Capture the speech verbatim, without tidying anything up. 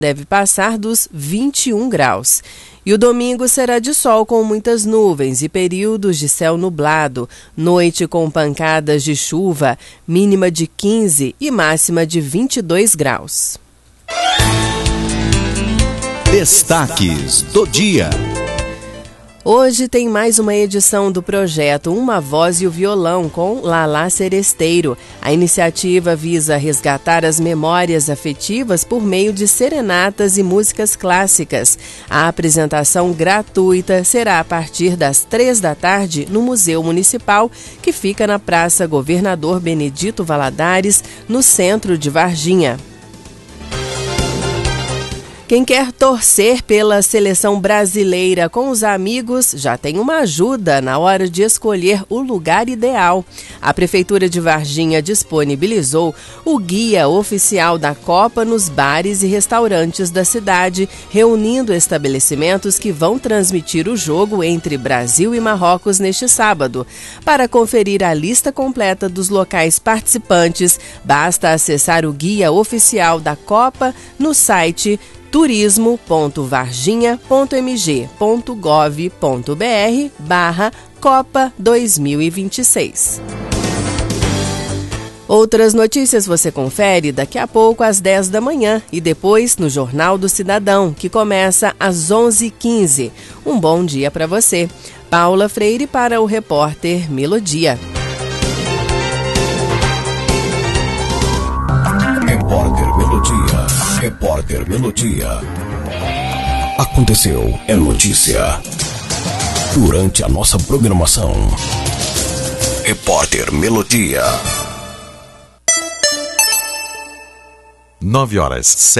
deve passar dos vinte e um graus. E o domingo será de sol com muitas nuvens e períodos de céu nublado, noite com pancadas de chuva, mínima de quinze e máxima de vinte e dois graus. Destaques do dia. Hoje tem mais uma edição do projeto Uma Voz e o Violão com Lala Seresteiro. A iniciativa visa resgatar as memórias afetivas por meio de serenatas e músicas clássicas. A apresentação gratuita será a partir das três da tarde no Museu Municipal, que fica na Praça Governador Benedito Valadares, no centro de Varginha. Quem quer torcer pela seleção brasileira com os amigos já tem uma ajuda na hora de escolher o lugar ideal. A Prefeitura de Varginha disponibilizou o guia oficial da Copa nos bares e restaurantes da cidade, reunindo estabelecimentos que vão transmitir o jogo entre Brasil e Marrocos neste sábado. Para conferir a lista completa dos locais participantes, basta acessar o guia oficial da Copa no site turismo ponto varginha ponto m g ponto gov ponto b r barra Copa dois mil e vinte e seis. Outras notícias você confere daqui a pouco às dez da manhã e depois no Jornal do Cidadão, que começa às onze e quinze. Um bom dia para você. Paula Freire para o repórter Melodia. Repórter Melodia. Repórter Melodia. Aconteceu, é notícia. Durante a nossa programação. Repórter Melodia. Nove horas,